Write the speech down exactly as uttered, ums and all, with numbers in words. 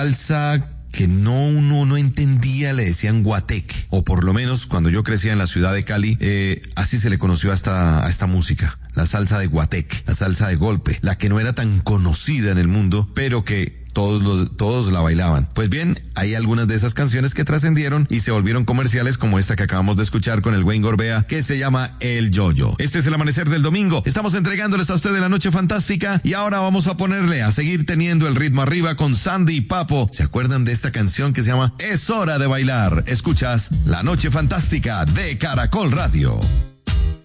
salsa que no uno no entendía, le decían guateque, o por lo menos cuando yo crecía en la ciudad de Cali, eh, así se le conoció a esta, a esta música, la salsa de guateque, la salsa de golpe, la que no era tan conocida en el mundo, pero que todos los, todos la bailaban. Pues bien, hay algunas de esas canciones que trascendieron y se volvieron comerciales, como esta que acabamos de escuchar con el Wayne Gorbea, que se llama El Yo-Yo. Este es el amanecer del domingo. Estamos entregándoles a ustedes la noche fantástica y ahora vamos a ponerle a seguir teniendo el ritmo arriba con Sandy y Papo. ¿Se acuerdan de esta canción que se llama Es Hora de Bailar? Escuchas La Noche Fantástica de Caracol Radio.